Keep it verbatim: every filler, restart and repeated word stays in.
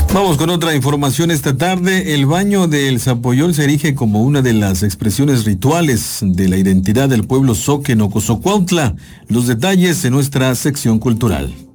Vamos con otra información esta tarde. El baño del Zapoyol se erige como una de las expresiones rituales de la identidad del pueblo Zoque en Ocosocuautla. Los detalles en nuestra sección cultural.